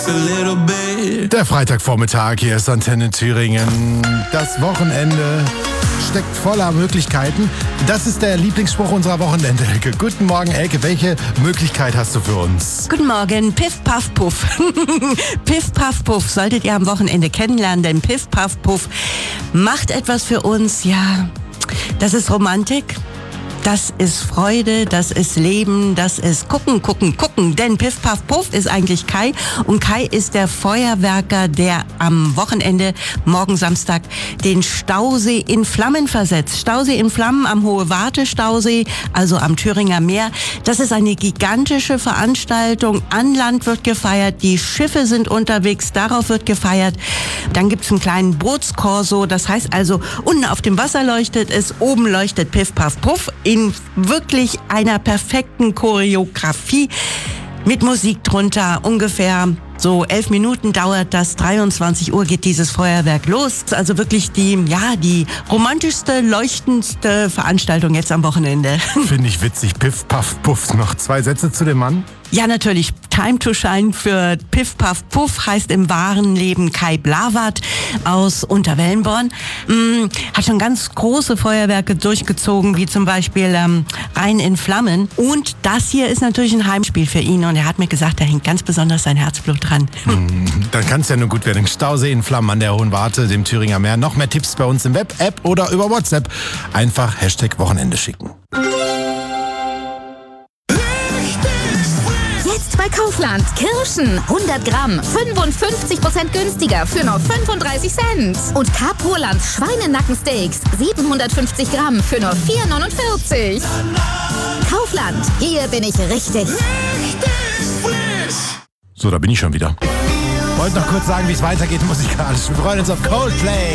Der Freitagvormittag, hier ist Antenne Thüringen. Das Wochenende steckt voller Möglichkeiten. Das ist der Lieblingsspruch unserer Wochenende, Elke. Guten Morgen, Elke. Welche Möglichkeit hast du für uns? Guten Morgen, Piff, Puff, Puff. Piff, Puff, Puff solltet ihr am Wochenende kennenlernen, denn Piff, Puff, Puff macht etwas für uns, ja, das ist Romantik. Das ist Freude, das ist Leben, das ist gucken. Denn Piff, Puff, Puff ist eigentlich Kai. Und Kai ist der Feuerwerker, der am Wochenende, morgen Samstag, den Stausee in Flammen versetzt. Stausee in Flammen am Hohe-Warte-Stausee, also am Thüringer Meer. Das ist eine gigantische Veranstaltung. An Land wird gefeiert, die Schiffe sind unterwegs, darauf wird gefeiert. Dann gibt's einen kleinen Bootskorso. Das heißt also, unten auf dem Wasser leuchtet es, oben leuchtet Piff, Puff, Puff. In wirklich einer perfekten Choreografie mit Musik drunter. Ungefähr so 11 Minuten dauert das, 23 Uhr geht dieses Feuerwerk los. Also wirklich die romantischste, leuchtendste Veranstaltung jetzt am Wochenende. Finde ich witzig. Piff, Puff, Puff. Noch 2 Sätze zu dem Mann? Ja, natürlich. Time to Shine für Piff, Puff, Puff heißt im wahren Leben Kai Blawat aus Unterwellenborn. Hat schon ganz große Feuerwerke durchgezogen, wie zum Beispiel Rhein in Flammen. Und das hier ist natürlich ein Heimspiel für ihn. Und er hat mir gesagt, da hängt ganz besonders sein Herzblut dran. Dann kann es ja nur gut werden. Stausee in Flammen an der Hohen Warte, dem Thüringer Meer. Noch mehr Tipps bei uns im Web, App oder über WhatsApp. Einfach #Wochenende schicken. Jetzt bei Kaufland. Kirschen 100 Gramm, 55% günstiger für nur 35 Cent. Und Carpurland Schweinenackensteaks 750 Gramm für nur 4,49. Kaufland, hier bin ich richtig. So, da bin ich schon wieder. Wollte noch kurz sagen, wie es weitergeht musikalisch. Wir freuen uns auf Coldplay.